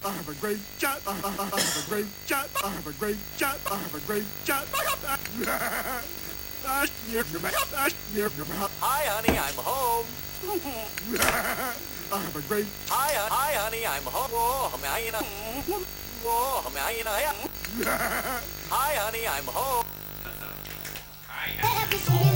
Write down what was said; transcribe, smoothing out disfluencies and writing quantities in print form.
I have a great chat. I have a great chat. I have a great chat. I have a great chat. Hi, honey, I'm home. I have a great. Hi, honey, I'm home. Whoa, Hi, honey, I'm home. Hi.